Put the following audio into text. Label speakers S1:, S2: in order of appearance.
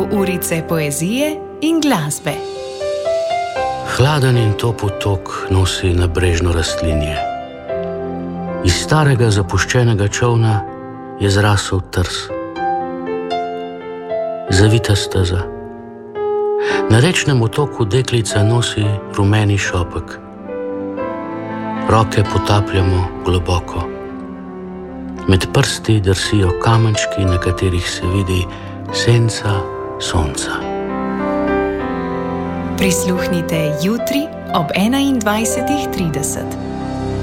S1: Urice poezije in glasbe.
S2: Hladen in topel tok nosi nabrežno rastlinje. Iz starega zapuščenega čolna je zrasel trs. Zavita steza. Na rečnem otoku deklica nosi rumeni šopek. Roke potapljamo globoko. Med prsti drsijo kamenčki, na katerih se vidi senca sonca.
S1: Prisluhnite jutri ob 21:30.